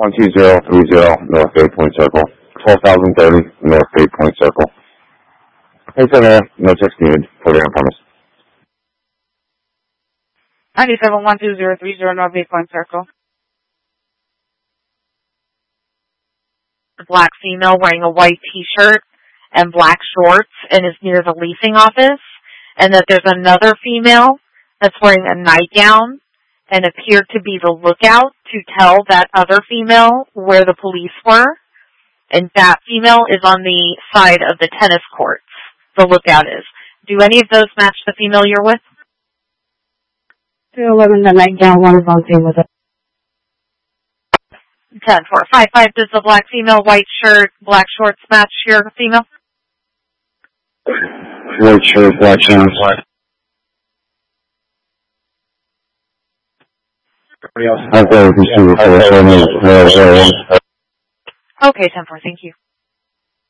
12030 North Bay Point Circle. 12,030 North Bay Point Circle. Hey, 7 no text needed. Put it on premise. 97-12030 North Bay Point Circle. A black female wearing a white t-shirt and black shorts and is near the leasing office, and that there's another female that's wearing a nightgown and appeared to be the lookout to tell that other female where the police were, and that female is on the side of the tennis courts. The lookout is. Do any of those match the female you're with? 211, the nightgown one is on scene with it. 10-4-5-5, does the black female, white shirt, black shorts match your female? White shirt, black shorts. Okay, 10-4, thank you.